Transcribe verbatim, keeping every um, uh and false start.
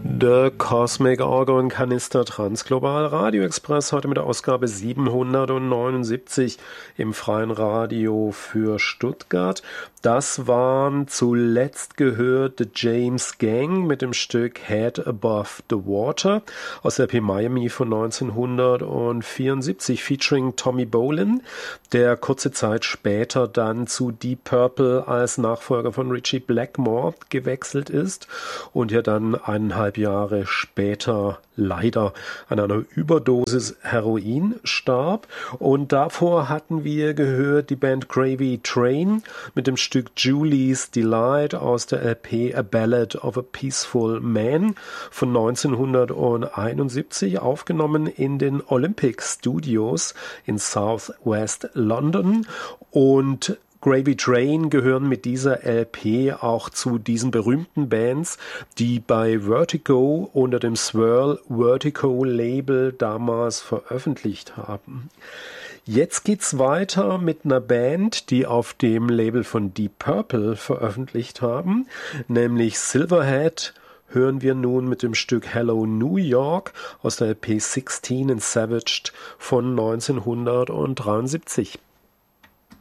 The Cosmic Organ Canister Transglobal Radio Express, heute mit der Ausgabe siebenhundertneunundsiebzig im freien Radio für Stuttgart. Das waren zuletzt gehört The James Gang mit dem Stück Head Above the Water aus der L P Miami von neunzehnhundertvierundsiebzig featuring Tommy Bolin, der kurze Zeit später dann zu Deep Purple als Nachfolger von Ritchie Blackmore gewechselt ist und ja dann eineinhalb Jahre später leider an einer Überdosis Heroin starb. Und davor hatten wir gehört die Band Gravy Train mit dem Stück Julie's Delight aus der L P A Ballad of a Peaceful Man von neunzehnhunderteinundsiebzig, aufgenommen in den Olympic Studios in South West London. Und Gravy Train gehören mit dieser L P auch zu diesen berühmten Bands, die bei Vertigo unter dem Swirl Vertigo Label damals veröffentlicht haben. Jetzt geht's weiter mit einer Band, die auf dem Label von Deep Purple veröffentlicht haben, nämlich Silverhead. Hören wir nun mit dem Stück Hello New York aus der L P sixteen and Savaged von neunzehnhundertdreiundsiebzig.